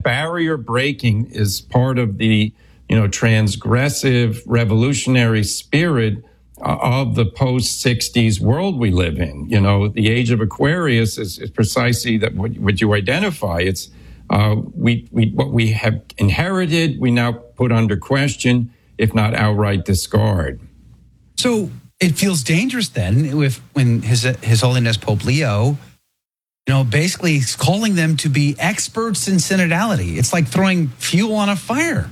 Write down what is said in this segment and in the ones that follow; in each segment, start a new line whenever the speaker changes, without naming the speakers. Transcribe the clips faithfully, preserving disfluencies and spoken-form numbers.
barrier breaking is part of the, you know, transgressive, revolutionary spirit of the post-sixties world we live in. You know, the age of Aquarius is, is precisely that what, what you identify. It's uh, we, we what we have inherited, we now put under question, if not outright discard.
So it feels dangerous then if when His His Holiness Pope Leo, you know, basically is calling them to be experts in synodality. It's like throwing fuel on a fire.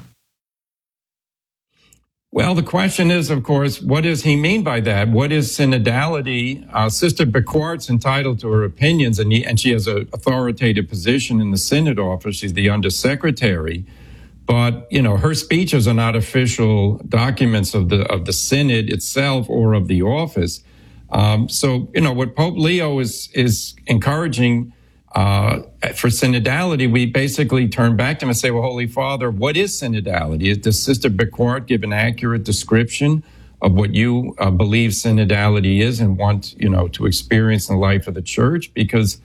Well, the question is, of course, what does he mean by that? What is synodality? Uh, Sister Bequart's entitled to her opinions, and, he, and she has an authoritative position in the Synod office. She's the undersecretary. But, you know, her speeches are not official documents of the of the Synod itself or of the office. Um, so, you know, what Pope Leo is is encouraging uh, for synodality, we basically turn back to him and say, well, Holy Father, what is synodality? Does Sister Bequart give an accurate description of what you uh, believe synodality is and want, you know, to experience in the life of the Church? Because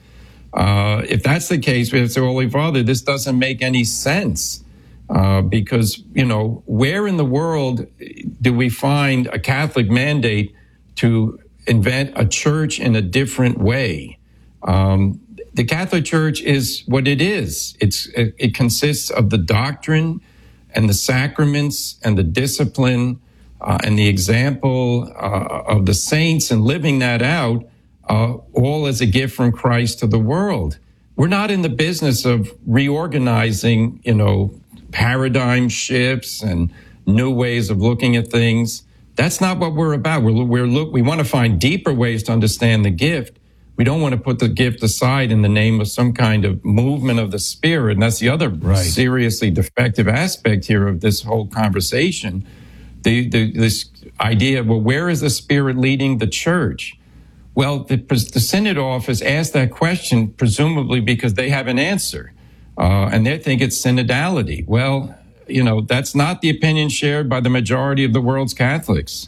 uh, if that's the case, we have to say, Holy Father, this doesn't make any sense. Uh, because, you know, where in the world do we find a Catholic mandate to invent a church in a different way? Um, the Catholic Church is what it is. It's it, it consists of the doctrine and the sacraments and the discipline uh, and the example uh, of the saints and living that out, uh, all as a gift from Christ to the world. We're not in the business of reorganizing, you know, paradigm shifts and new ways of looking at things. That's not what we're about. We're, we're look, we want to find deeper ways to understand the gift. We don't want to put the gift aside in the name of some kind of movement of the Spirit. And that's the other right. seriously defective aspect here of this whole conversation. The, the, this idea of, well, where is the Spirit leading the Church? Well, the, the Synod office asked that question, presumably because they have an answer. Uh, and they think it's synodality. Well, you know, that's not the opinion shared by the majority of the world's Catholics.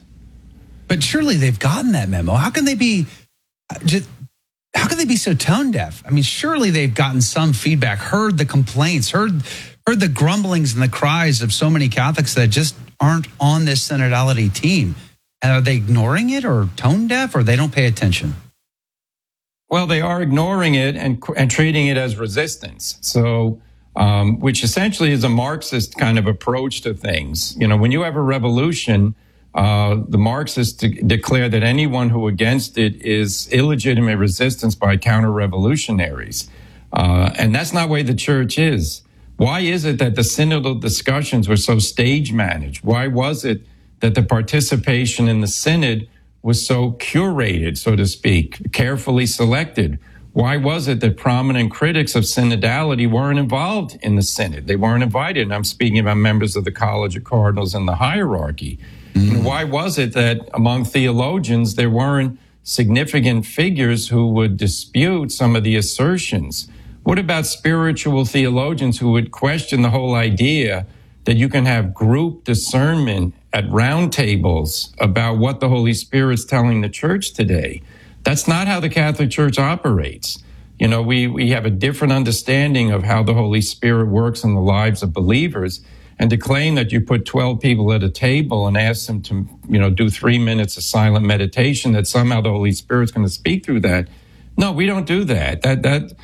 But surely they've gotten that memo. How can they be, just, how can they be so tone deaf? I mean, surely they've gotten some feedback, heard the complaints, heard heard the grumblings and the cries of so many Catholics that just aren't on this synodality team. And are they ignoring it or tone deaf or they don't pay attention?
Well, they are ignoring it and, and treating it as resistance. So, um, which essentially is a Marxist kind of approach to things. You know, when you have a revolution, uh, the Marxists de- declare that anyone who against it is illegitimate resistance by counter-revolutionaries. Uh, and that's not the way the Church is. Why is it that the synodal discussions were so stage-managed? Why was it that the participation in the synod was so curated, so to speak, carefully selected? Why was it that prominent critics of synodality weren't involved in the synod? They weren't invited. And I'm speaking about members of the College of Cardinals and the hierarchy. Mm-hmm. And why was it that among theologians, there weren't significant figures who would dispute some of the assertions? What about spiritual theologians who would question the whole idea that you can have group discernment at round tables about what the Holy Spirit's telling the Church today? That's not how the Catholic Church operates. You know, we, we have a different understanding of how the Holy Spirit works in the lives of believers. And to claim that you put twelve people at a table and ask them to, you know, do three minutes of silent meditation, that somehow the Holy Spirit's going to speak through that. No, we don't do that. That, that,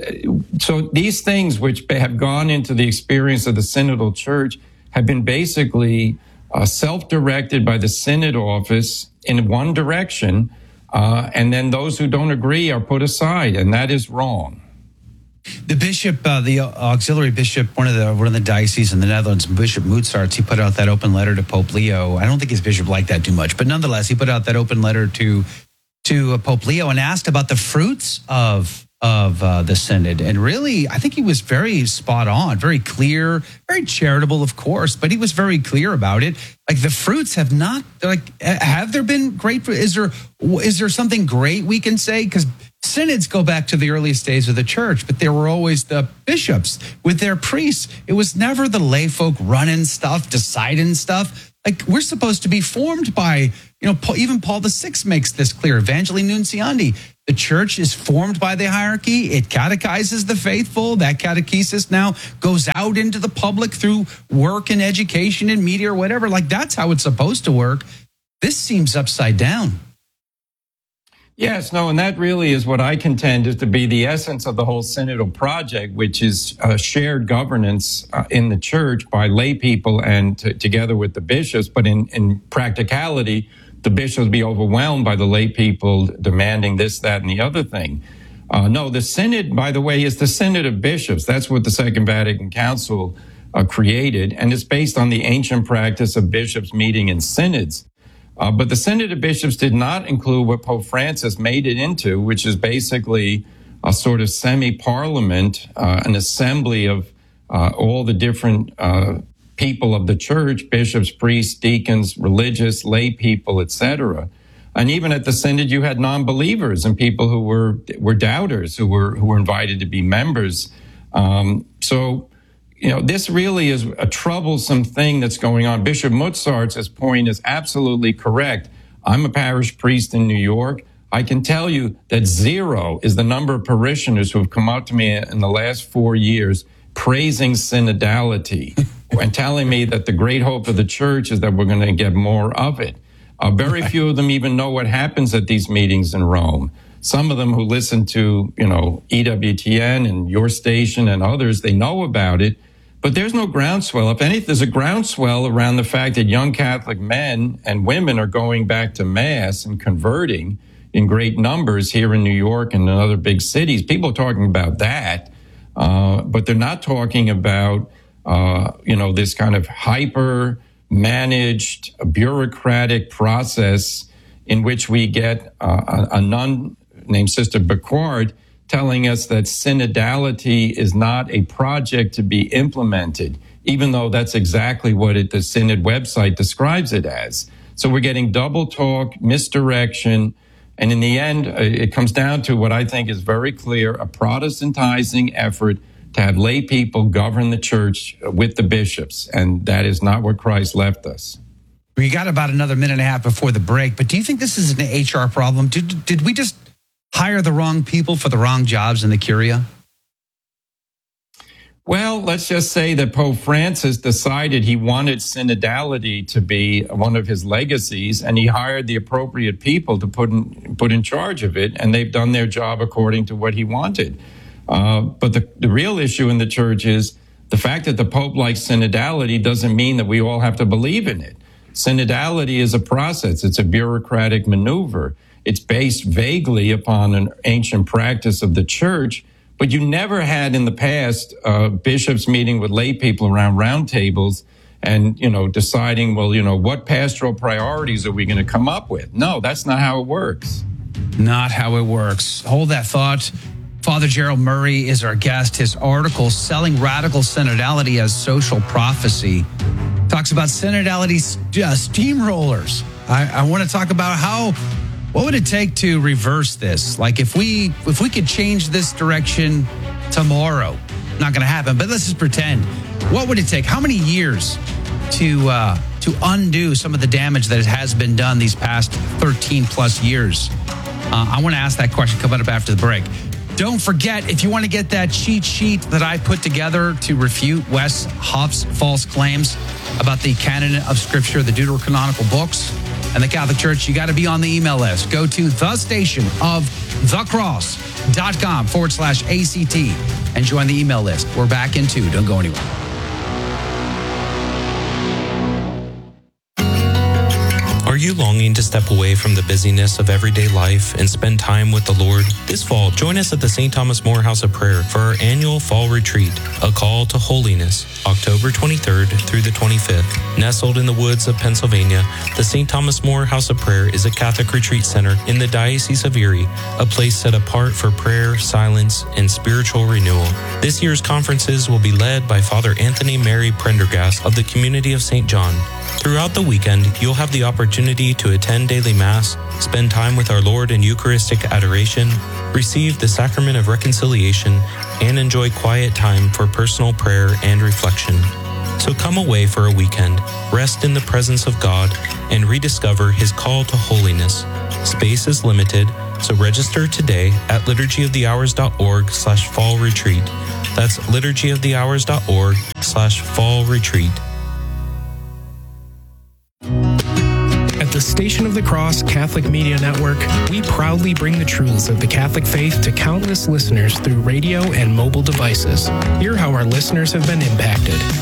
so these things which have gone into the experience of the Synodal Church have been basically uh, self-directed by the Synod office in one direction, uh, and then those who don't agree are put aside, and that is wrong.
The bishop, uh, the auxiliary bishop, one of the one of the dioceses in the Netherlands, Bishop Mozarts, he put out that open letter to Pope Leo. I don't think his bishop liked that too much, but nonetheless, he put out that open letter to to uh, Pope Leo and asked about the fruits of of uh, the synod. And really, I think he was very spot on, very clear, very charitable, of course, but he was very clear about it. Like the fruits have not, like, have there been great, is there, is there something great we can say? Because synods go back to the earliest days of the Church, but there were always the bishops with their priests. It was never the lay folk running stuff, deciding stuff. Like, we're supposed to be formed by, you know, even Paul the Sixth makes this clear. Evangelii Nuntiandi. The church is formed by the hierarchy. It catechizes the faithful. That catechesis now goes out into the public through work and education and media or whatever. Like, that's how it's supposed to work. This seems upside down.
Yes, no, and that really is what I contend is to be the essence of the whole synodal project, which is uh, shared governance uh, in the church by lay people and t- together with the bishops. But in, in practicality, the bishops be overwhelmed by the lay people demanding this, that, and the other thing. Uh, no, the synod, by the way, is the synod of bishops. That's what the Second Vatican Council uh, created, and it's based on the ancient practice of bishops meeting in synods. Uh, but the Synod of Bishops did not include what Pope Francis made it into, which is basically a sort of semi-parliament, uh, an assembly of uh, all the different uh, people of the church, bishops, priests, deacons, religious, lay people, et cetera. And even at the Synod, you had non-believers and people who were were doubters who were who were invited to be members. Um, so. You know, this really is a troublesome thing that's going on. Bishop Mutzart's point is absolutely correct. I'm a parish priest in New York. I can tell you that zero is the number of parishioners who have come up to me in the last four years praising synodality and telling me that the great hope of the church is that we're going to get more of it. Uh, very few of them even know what happens at these meetings in Rome. Some of them who listen to, you know, E W T N and your station and others, they know about it. But there's no groundswell. If anything, there's a groundswell around the fact that young Catholic men and women are going back to Mass and converting in great numbers here in New York and in other big cities. People are talking about that, uh, but they're not talking about, uh, you know, this kind of hyper managed bureaucratic process in which we get uh, a, a nun named Sister Becquard telling us that synodality is not a project to be implemented, even though that's exactly what it, the Synod website describes it as. So we're getting double talk, misdirection, and in the end, it comes down to what I think is very clear, a Protestantizing effort to have lay people govern the church with the bishops, and that is not what Christ left us.
We got about another minute and a half before the break, but do you think this is an H R problem? Did, did we just hire the wrong people for the wrong jobs in the Curia?
Well, let's just say that Pope Francis decided he wanted synodality to be one of his legacies, and he hired the appropriate people to put in, put in charge of it, and they've done their job according to what he wanted. Uh, but the, the real issue in the church is the fact that the Pope likes synodality doesn't mean that we all have to believe in it. Synodality is a process. It's a bureaucratic maneuver. It's based vaguely upon an ancient practice of the church, but you never had in the past uh, bishops meeting with lay people around round tables and, you know, deciding, well, you know, what pastoral priorities are we going to come up with? No, that's not how it works.
Not how it works. Hold that thought. Father Gerald Murray is our guest. His article, Selling Radical Synodality as Social Prophecy, talks about synodality uh, steamrollers. I, I want to talk about how... What would it take to reverse this? Like if we if we could change this direction tomorrow, not going to happen, but let's just pretend. What would it take? How many years to uh, to undo some of the damage that has been done these past thirteen plus years? Uh, I want to ask that question coming up after the break. Don't forget, if you want to get that cheat sheet that I put together to refute Wes Huff's false claims about the canon of Scripture, the Deuterocanonical books, and the Catholic Church, you got to be on the email list. Go to the station of thecross.com forward slash ACT and join the email list. We're back in two. Don't go anywhere.
Are you longing to step away from the busyness of everyday life and spend time with the Lord? This fall, join us at the Saint Thomas More House of Prayer for our annual fall retreat, A Call to Holiness, October twenty-third through the twenty-fifth. Nestled in the woods of Pennsylvania, the Saint Thomas More House of Prayer is a Catholic retreat center in the Diocese of Erie, a place set apart for prayer, silence, and spiritual renewal. This year's conferences will be led by Father Anthony Mary Prendergast of the Community of Saint John. Throughout the weekend, you'll have the opportunity to attend daily Mass, spend time with our Lord in Eucharistic adoration, receive the Sacrament of Reconciliation, and enjoy quiet time for personal prayer and reflection. So come away for a weekend, rest in the presence of God, and rediscover His call to holiness. Space is limited, So register today at liturgyofthehours.org slash fall retreat. That's liturgyofthehours.org slash fall retreat.
At the Station of the Cross Catholic Media Network, we proudly bring the truths of the Catholic faith to countless listeners through radio and mobile devices. Hear how our listeners have been impacted.